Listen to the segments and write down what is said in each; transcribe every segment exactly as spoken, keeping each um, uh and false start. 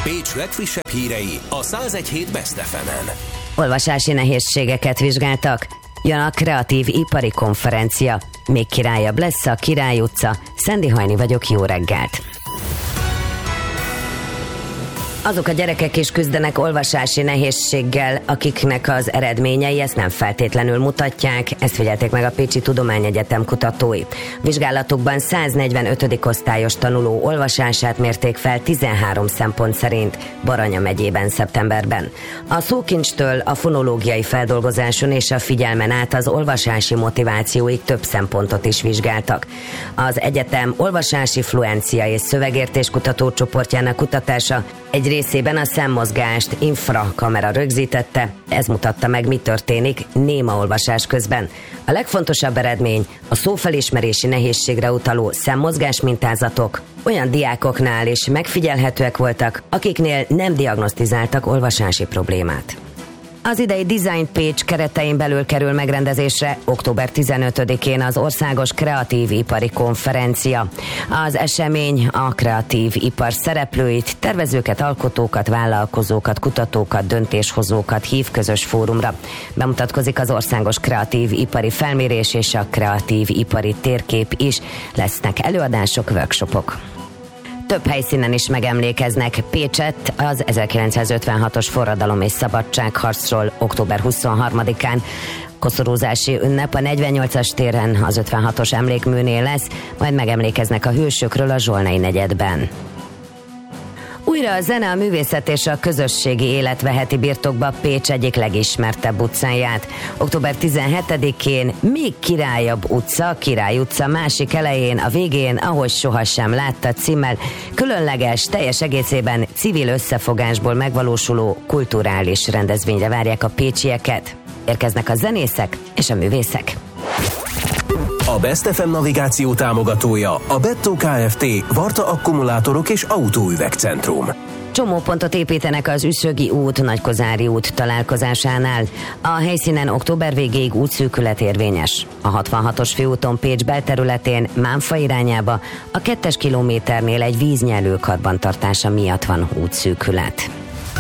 Pécs legfrissebb hírei a száz egy hét Best ef emen. Olvasási nehézségeket vizsgáltak. Jön a Kreatív Ipari Konferencia. Még királyabb lesz a Király utca. Szendi Hajni vagyok, jó reggelt! Azok a gyerekek is küzdenek olvasási nehézséggel, akiknek az eredményei ezt nem feltétlenül mutatják, ezt figyelték meg a Pécsi Tudományegyetem kutatói. Vizsgálatukban száznegyvenötödik osztályos tanuló olvasását mérték fel tizenhárom szempont szerint Baranya megyében szeptemberben. A szókincstől a fonológiai feldolgozáson és a figyelmen át az olvasási motivációig több szempontot is vizsgáltak. Az egyetem olvasási fluencia és szövegértés kutatócsoportjának kutatása egy részében a szemmozgást infrakamera rögzítette, ez mutatta meg, mi történik néma olvasás közben. A legfontosabb eredmény a szófelismerési nehézségre utaló szemmozgás mintázatok olyan diákoknál is megfigyelhetőek voltak, akiknél nem diagnosztizáltak olvasási problémát. Az idei Design Pécs keretein belül kerül megrendezésre október tizenötödikén az Országos Kreatív Ipari Konferencia. Az esemény a kreatív ipar szereplőit, tervezőket, alkotókat, vállalkozókat, kutatókat, döntéshozókat hív közös fórumra. Bemutatkozik az Országos Kreatív Ipari Felmérés és a Kreatív Ipari Térkép is. Lesznek előadások, workshopok. Több helyszínen is megemlékeznek. Pécset az ezerkilencszázötvenhatos forradalom és szabadságharcról október huszonharmadikán. Koszorúzási ünnep a negyvennyolcas téren az ötvenhatos emlékműnél lesz, majd megemlékeznek a hősökről a Zsolnai negyedben. Újra a zene, a művészet és a közösségi élet veheti birtokba Pécs egyik legismertebb utcáját. október tizenhetedikén még királyabb utca, Király utca másik elején, a végén, ahogy sohasem látta címmel, különleges, teljes egészében civil összefogásból megvalósuló kulturális rendezvényre várják a pécsieket. Érkeznek a zenészek és a művészek. A Best ef em navigáció támogatója a Bettó Kft. Varta Akkumulátorok és Autóüvegcentrum. Csomópontot építenek az Üszögi út, Nagykozári út találkozásánál. A helyszínen október végéig útszűkület érvényes. A hatvanhatos főúton Pécs belterületén Mánfa irányába a kettes kilométernél egy víznyelő karbantartása miatt van útszűkület.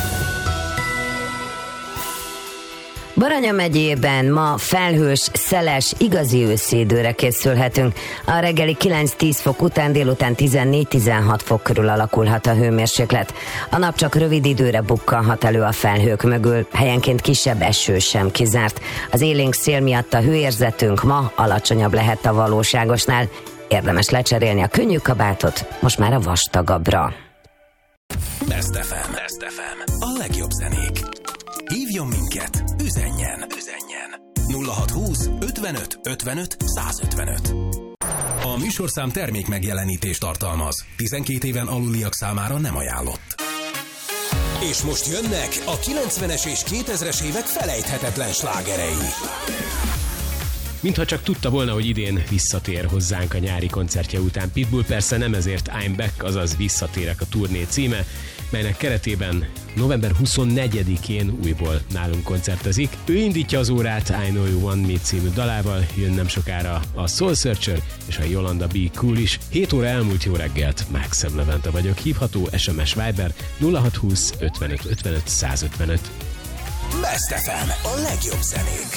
Baranya megyében ma felhős, szeles, igazi őszi időre készülhetünk. A reggeli kilenc-tíz fok után délután tizennégy-tizenhat fok körül alakulhat a hőmérséklet. A nap csak rövid időre bukkanhat elő a felhők mögül, helyenként kisebb eső sem kizárt. Az élénk szél miatt a hőérzetünk ma alacsonyabb lehet a valóságosnál. Érdemes lecserélni a könnyű kabátot, most már a vastagabbra. Best ef em. Best ef em. A legjobb zenék. Hívjon minket, üzenjen, üzenjen. nulla hatszázhúsz ötvenöt ötvenöt százötvenöt. A műsorszám termék megjelenítést tartalmaz. tizenkét éven aluliak számára nem ajánlott. És most jönnek a kilencvenes és kétezres évek felejthetetlen slágerei. Mintha csak tudta volna, hogy idén visszatér hozzánk a nyári koncertje után Pitbull, persze nem ezért I'm Back, azaz Visszatérek a turné címe, melynek keretében november huszonnegyedikén újból nálunk koncertezik. Ő indítja az órát I Know You Want Me című dalával, jön nem sokára a Soul Searcher és a Yolanda Be Cool is. hét óra elmúlt, jó reggelt, Mákszem Levente vagyok, hívható es em es Viber nulla hatszázhúsz ötvenöt ötvenöt százötvenöt. Best ef em, a legjobb zenék.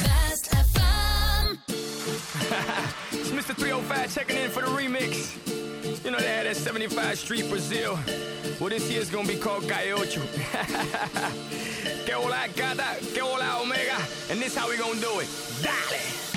It's mister three oh five checking in for the remix. You know they had that seventy-five Street Brazil. Well, this year's gonna be called Gaiocho. Que hola gata, que hola omega. And this how we gonna do it. Dale!